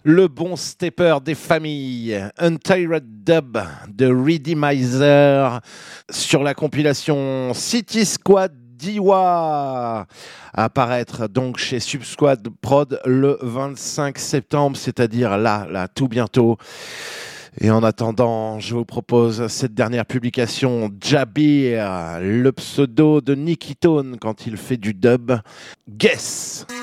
Le bon stepper des familles, Untired Dub de Redeemizer sur la compilation City Squad Diwa, à apparaître donc chez Subsquad Prod le 25 septembre, c'est-à-dire là, tout bientôt. Et en attendant, je vous propose cette dernière publication, Jabir, le pseudo de Nicky Tone quand il fait du dub. Guess!